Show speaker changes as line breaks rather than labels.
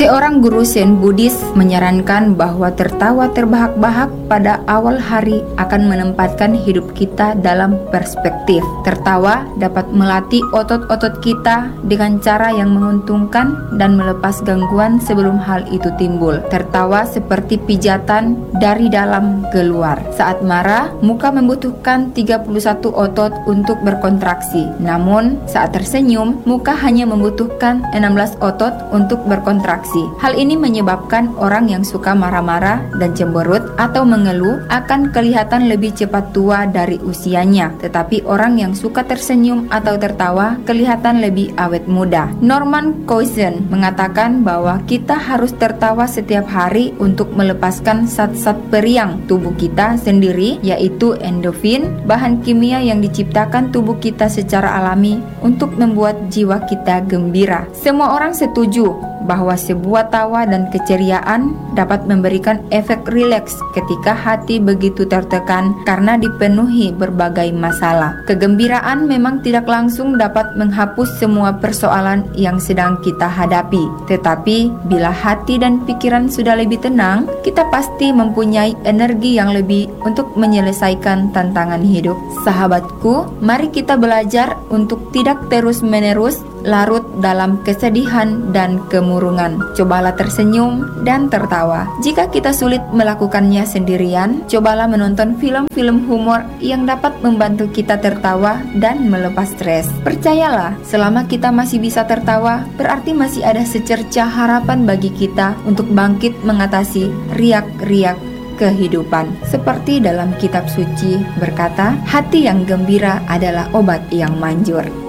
Seorang guru Zen Buddhis menyarankan bahwa tertawa terbahak-bahak pada awal hari akan menempatkan hidup kita dalam perspektif. Tertawa dapat melatih otot-otot kita dengan cara yang menguntungkan dan melepas gangguan sebelum hal itu timbul. Tertawa seperti pijatan dari dalam keluar. Saat marah, muka membutuhkan 31 otot untuk berkontraksi. Namun, saat tersenyum, muka hanya membutuhkan 16 otot untuk berkontraksi. Hal ini menyebabkan orang yang suka marah-marah dan cemberut atau mengeluh akan kelihatan lebih cepat tua dari usianya. Tetapi orang yang suka tersenyum atau tertawa kelihatan lebih awet muda. Norman Cousins mengatakan bahwa kita harus tertawa setiap hari untuk melepaskan zat-zat periang tubuh kita sendiri, yaitu endorfin, bahan kimia yang diciptakan tubuh kita secara alami untuk membuat jiwa kita gembira. Semua orang setuju bahwa sebuah tawa dan keceriaan dapat memberikan efek rileks ketika hati begitu tertekan karena dipenuhi berbagai masalah. Kegembiraan memang tidak langsung dapat menghapus semua persoalan yang sedang kita hadapi, tetapi bila hati dan pikiran sudah lebih tenang, kita pasti mempunyai energi yang lebih untuk menyelesaikan tantangan hidup. Sahabatku, mari kita belajar untuk tidak terus-menerus larut dalam kesedihan dan kemurungan. Cobalah tersenyum dan tertawa. Jika kita sulit melakukannya sendirian, cobalah menonton film-film humor yang dapat membantu kita tertawa dan melepas stres. Percayalah, selama kita masih bisa tertawa, berarti masih ada secercah harapan bagi kita untuk bangkit mengatasi riak-riak kehidupan. Seperti dalam kitab suci berkata, hati yang gembira adalah obat yang manjur.